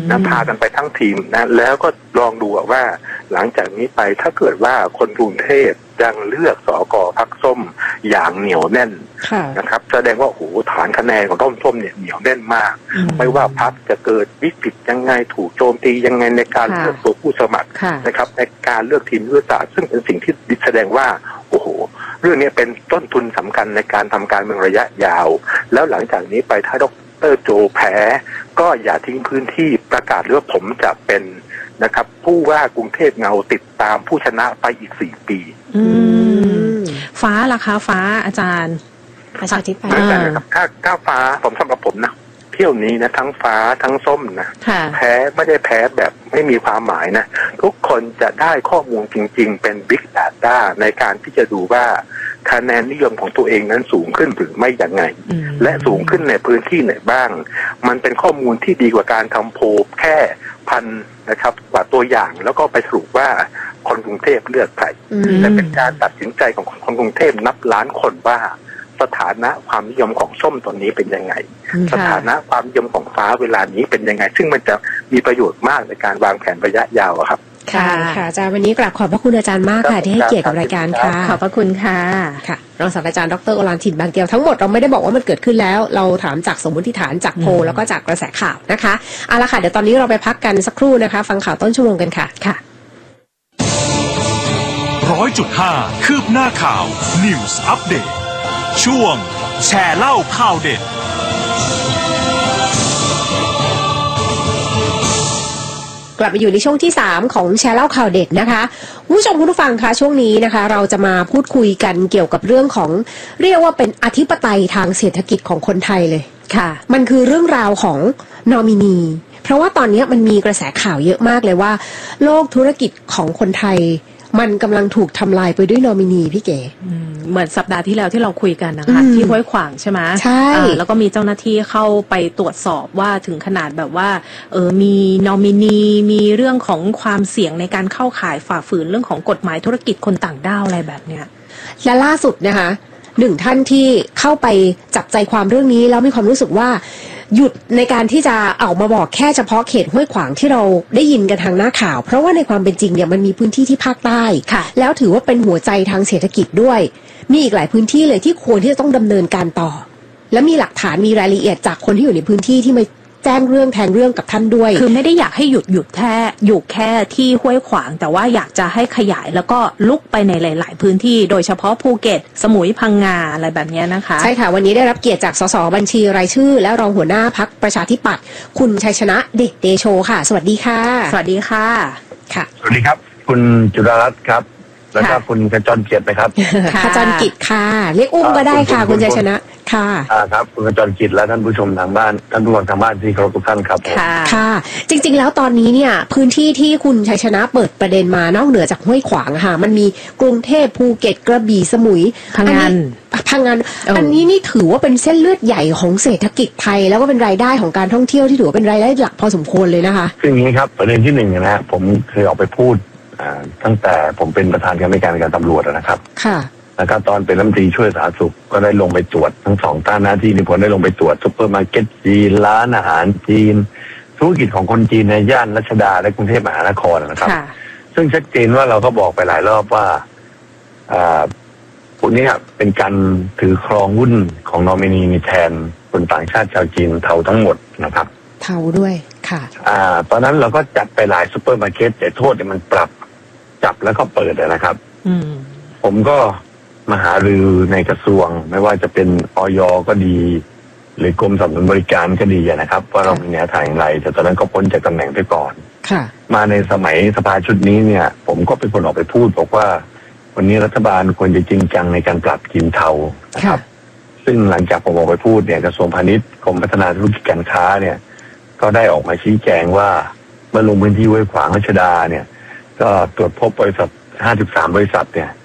นะพากันไปทั้งทีมนะแล้วก็ลองดูว่าหลังจากนี้ไปถ้าเกิดว่าคนกรุงเทพยังเลือกสกพรรคส้มอย่างเหนียวแน่นนะครับแสดงว่าโอ้โหฐานคะแนนของส้มเนี่ยเหนียวแน่นมากไม่ว่าพรรคจะเกิดวิกฤตยังไงถูกโจมตียังไงในการเลือกตัวผู้สมัครนะครับในการเลือกทีมยุทธศาสตร์ซึ่งเป็นสิ่งที่แสดงว่าโอ้โหเรื่องนี้เป็นต้นทุนสำคัญในการทำการเมืองระยะยาวแล้วหลังจากนี้ไปถ้าดร.โจแพ้ก็อย่าทิ้งพื้นที่ประกาศหรือว่าผมจะเป็นนะครับผู้ว่ากรุงเทพเงาติดตามผู้ชนะไปอีก4 ปีฟ้าล่ะคะฟ้าอาจารย์ประชาธิปัตย์ถ้าฟ้าผมสำหรับผมนะเที่ยวนี้นะทั้งฟ้าทั้งส้มนะแพ้ไม่ได้แพ้แบบไม่มีความหมายนะทุกคนจะได้ข้อมูลจริงๆเป็น Big Data ในการที่จะดูว่าคะแนนนิยมของตัวเองนั้นสูงขึ้นหรือไม่อย่างไงและสูงขึ้นในพื้นที่ไหนบ้างมันเป็นข้อมูลที่ดีกว่าการทำโพลแค่พันนะครับกว่าตัวอย่างแล้วก็ไปสรุปว่าคนกรุงเทพเลือกใครแต่เป็นการตัดสินใจของคนกรุงเทพนับล้านคนว่าสถานะความนิยมของส้มตอนนี้เป็นยังไงสถานะความนิยมของฟ้าเวลานี้เป็นยังไงซึ่งมันจะมีประโยชน์มากในการวางแผนระยะยาวครับค่ะอาจารย์วันนี้กราบขอบพระคุณอาจารย์มากค่ะที่ให้เกียรติกับรายการค่ะขอบพระคุณค่ะรองศาสตราจารย์ดร.โอฬาร ถิ่นบางเกียวทั้งหมดเราไม่ได้บอกว่ามันเกิดขึ้นแล้วเราถามจากสมมติฐานจากโพลแล้วก็จากกระแสข่าวนะคะเอาละค่ะเดี๋ยวตอนนี้เราไปพักกันสักครู่นะคะฟังข่าวต้นชั่วโมงกันค่ะ 100.5 คืบหน้าข่าว News Update ช่วงแชร์เล่าข่าวเด็ดกลับมาอยู่ในช่วงที่3ของแชร์เล่าข่าวเด็ดนะคะผู้ชมผู้ฟังคะช่วงนี้นะคะเราจะมาพูดคุยกันเกี่ยวกับเรื่องของเรียกว่าเป็นอธิปไตยทางเศรษฐกิจของคนไทยเลยค่ะมันคือเรื่องราวของนอมินีเพราะว่าตอนนี้มันมีกระแสข่าวเยอะมากเลยว่าโลกธุรกิจของคนไทยมันกำลังถูกทำลายไปด้วยนอมินีพี่เก๋เหมือนสัปดาห์ที่แล้วที่เราคุยกันนะคะที่ห้วยขวางใช่ไหมใช่แล้วก็มีเจ้าหน้าที่เข้าไปตรวจสอบว่าถึงขนาดแบบว่ามีนอมินีมีเรื่องของความเสี่ยงในการเข้าข่ายฝ่าฝืนเรื่องของกฎหมายธุรกิจคนต่างด้าวอะไรแบบเนี้ยและล่าสุดนะคะ1ท่านที่เข้าไปจับใจความเรื่องนี้แล้วมีความรู้สึกว่าหยุดในการที่จะเอามาบอกแค่เฉพาะเขตห้วยขวางที่เราได้ยินกันทางหน้าข่าวเพราะว่าในความเป็นจริงเนี่ยมันมีพื้นที่ที่ภาคใต้แล้วถือว่าเป็นหัวใจทางเศรษฐกิจด้วยมีอีกหลายพื้นที่เลยที่ควรที่จะต้องดำเนินการต่อและมีหลักฐานมีรายละเอียดจากคนที่อยู่ในพื้นที่ที่มาแจ้งเรื่องแทงเรื่องกับท่านด้วยคือไม่ได้อยากให้หยุดแค่อยู่แค่ที่ห้วยขวางแต่ว่าอยากจะให้ขยายแล้วก็ลุกไปในหลายๆพื้นที่โดยเฉพาะภูเก็ตสมุยพังงาอะไรแบบนี้นะคะใช่ค่ะวันนี้ได้รับเกียรติจากสสบัญชีรายชื่อและรองหัวหน้าพรรคประชาธิปัตย์คุณชัยชนะเดชเดโชค่ะสวัสดีค่ะสวัสดีค่ะสวัสดีครับคุณจุฬารัตน์ครับแล้วก็คุณขจรกิจนะครับขจรกิจค่ะเรียกอุ้มก็ได้ค่ะคุณชัยชนะค่ะครับคุณขจรกิจและท่านผู้ชมทางบ้านท่านผู้ฟังทางบ้านที่เคารพทุกท่านครับค่ะจริงๆแล้วตอนนี้เนี่ยพื้นที่ที่คุณชัยชนะเปิดประเด็นมานอกเหนือจากห้วยขวางค่ะมันมีกรุงเทพภูเก็ตกระบี่สมุยพังงานอันนี้นี่ถือว่าเป็นเส้นเลือดใหญ่ของเศรษฐกิจไทยแล้วก็เป็นรายได้ของการท่องเที่ยวที่ถือว่าเป็นรายได้หลักพอสมควรเลยนะคะคืออย่างนี้ครับประเด็นที่1นะฮะผมเคยออกไปพูดตั้งแต่ผมเป็นประธานกรรมการตำรวจนะครับค่ะแล้วก็ตอนเป็นรัฐมนตรีช่วยสาธารณสุขก็ได้ลงไปตรวจทั้ง2ท่านหน้าที่นี่ผมได้ลงไปตรวจซุปเปอร์มาร์เก็ตจีนร้านอาหารจีนธุรกิจของคนจีนในย่านรัชดาและกรุงเทพมหานครนะครับซึ่งชัดเจนว่าเราก็บอกไปหลายรอบว่าพวกนี้เป็นการถือครองหุ้นของนอมินีแทนคนต่างชาติชาวจีนเทาทั้งหมดนะครับเทาด้วยค่ะตอนนั้นเราก็จัดไปหลายซุปเปอร์มาร์เก็ตแต่โทษเนี่ยมันปรับจับแล้วก็เปิดนะครับผมก็มาหารือในกระทรวงไม่ว่าจะเป็นอย.ก็ดีหรือกรมสนับสนุนบริการก็ดีนะครับว่าเรามีแนวทางอย่างไรแต่ตอนนั้นก็พ้นจากตำแหน่งไปก่อนมาในสมัยสภาชุดนี้เนี่ยผมก็เป็นคนออกไปพูดบอกว่าวันนี้รัฐบาลควรจะจริงจังในการปรับจีนเทานะครับซึ่งหลังจากผมออกไปพูดเนี่ยกระทรวงพาณิชย์กรมพัฒนาธุรกิจการค้าเนี่ยก็ได้ออกมาชี้แจงว่าเมื่อลงพื้นที่ห้วยขวางรัชดาเนี่ยก็ตรวจพบบริษัท53บริษัทเนี่ย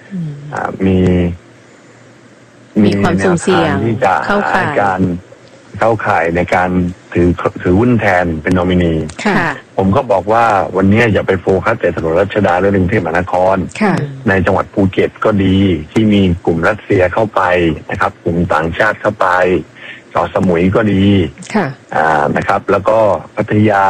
มีความสุ่มเสี่ยงที่จะการเข้าข่ายในการถือหุ้นแทนเป็นนอมินีผมก็บอกว่าวันนี้อย่าไปโฟกัสแต่ถนนรัชดาและกรุงเทพมหานครในจังหวัดภูเก็ตก็ดีที่มีกลุ่มรัสเซียเข้าไปนะครับกลุ่มต่างชาติเข้าไปเกาะสมุยก็ดีนะครับแล้วก็พัทยา